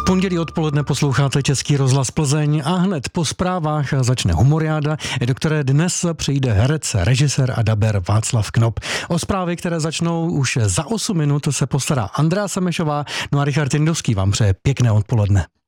V pondělí odpoledne posloucháte Český rozhlas Plzeň a hned po zprávách začne humoriáda, do které dnes přijde herec, režisér a daber Václav Knop. O zprávy, které začnou už za 8 minut, se postará Andrea Semešová, no a Richard Jindovský vám přeje pěkné odpoledne.